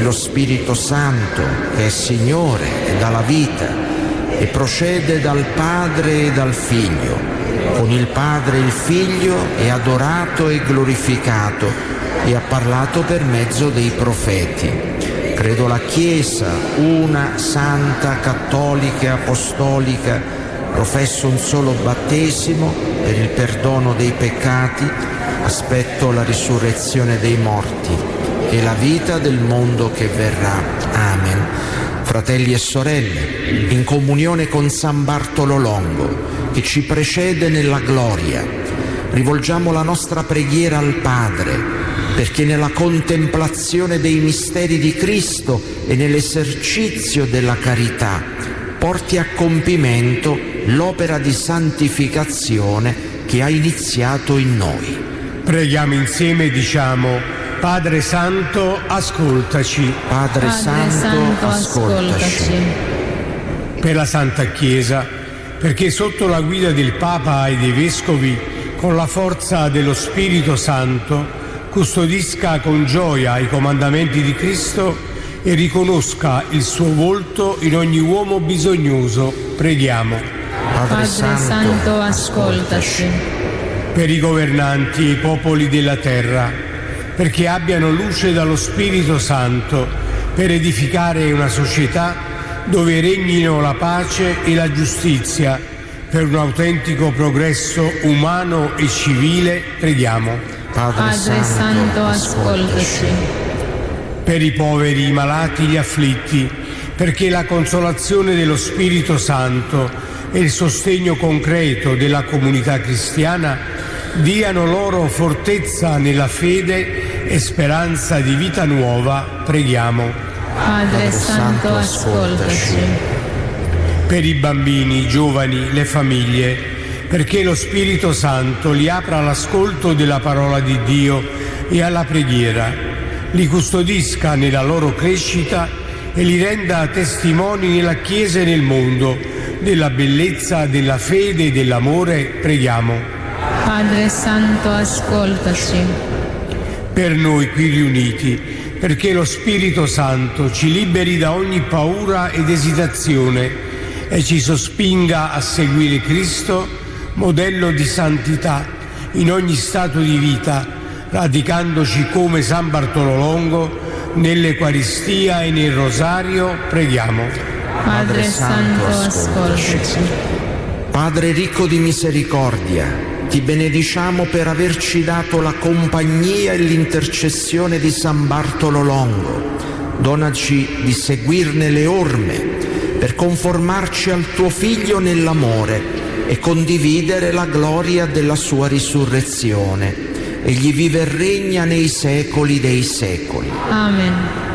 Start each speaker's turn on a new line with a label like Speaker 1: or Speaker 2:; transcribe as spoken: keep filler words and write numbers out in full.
Speaker 1: lo Spirito Santo, che è Signore e dà la vita, e procede dal Padre e dal Figlio. Con il Padre e il Figlio è adorato e glorificato e ha parlato per mezzo dei profeti. Credo la Chiesa, una, santa, cattolica e apostolica, professo un solo battesimo per il perdono dei peccati, aspetto la risurrezione dei morti e la vita del mondo che verrà. Amen. Fratelli e sorelle, in comunione con San Bartolo Longo, che ci precede nella gloria, rivolgiamo la nostra preghiera al Padre, perché nella contemplazione dei misteri di Cristo e nell'esercizio della carità porti a compimento l'opera di santificazione che ha iniziato in noi.
Speaker 2: Preghiamo insieme e diciamo: Padre Santo, ascoltaci.
Speaker 1: Padre,
Speaker 3: Padre
Speaker 1: Santo,
Speaker 3: Santo,
Speaker 1: ascoltaci.
Speaker 3: ascoltaci.
Speaker 2: Per la Santa Chiesa, perché sotto la guida del Papa e dei Vescovi, con la forza dello Spirito Santo, custodisca con gioia i comandamenti di Cristo e riconosca il suo volto in ogni uomo bisognoso. Preghiamo.
Speaker 1: Padre,
Speaker 3: Padre
Speaker 1: Santo,
Speaker 3: Santo, ascoltaci.
Speaker 2: Per i governanti e i popoli della terra, perché abbiano luce dallo Spirito Santo per edificare una società dove regnino la pace e la giustizia per un autentico progresso umano e civile. Preghiamo.
Speaker 1: Padre,
Speaker 3: Padre
Speaker 1: Santo,
Speaker 3: Santo, ascoltaci.
Speaker 2: Per i poveri, i malati, gli afflitti, perché la consolazione dello Spirito Santo e il sostegno concreto della comunità cristiana diano loro fortezza nella fede e speranza di vita nuova. Preghiamo.
Speaker 3: Padre Santo, ascoltaci.
Speaker 2: Per i bambini, i giovani, le famiglie, perché lo Spirito Santo li apra all'ascolto della parola di Dio e alla preghiera, li custodisca nella loro crescita e li renda testimoni nella Chiesa e nel mondo della bellezza, della fede e dell'amore. Preghiamo.
Speaker 3: Padre Santo, ascoltaci.
Speaker 2: Per noi qui riuniti, perché lo Spirito Santo ci liberi da ogni paura ed esitazione e ci sospinga a seguire Cristo, modello di santità in ogni stato di vita, radicandoci come San Bartolo Longo nell'Eucaristia e nel Rosario. Preghiamo.
Speaker 3: Padre Santo, ascoltaci.
Speaker 1: Padre ricco di misericordia, ti benediciamo per averci dato la compagnia e l'intercessione di San Bartolo Longo. Donaci di seguirne le orme per conformarci al tuo Figlio nell'amore e condividere la gloria della sua risurrezione. Egli vive e regna nei secoli dei secoli.
Speaker 3: Amen.